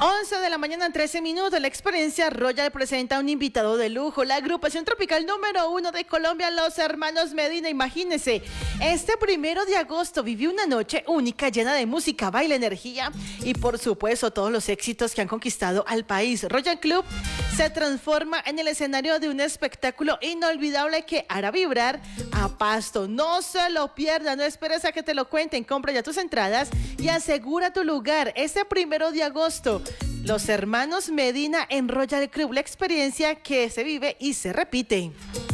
11 de la mañana, 13 minutos. La experiencia Royal presenta a un invitado de lujo, la agrupación tropical número 1 de Colombia, los hermanos Medina. Imagínense, este 1 de agosto vivió una noche única, llena de música, baile, energía y por supuesto todos los éxitos que han conquistado al país. Royal Club se transforma en el escenario de un espectáculo inolvidable que hará vibrar a Pasto. No se lo pierda, no esperes a que te lo cuenten. Compra ya tus entradas y asegura tu lugar. Este 1 de agosto, los hermanos Medina en Royal Club, la experiencia que se vive y se repite.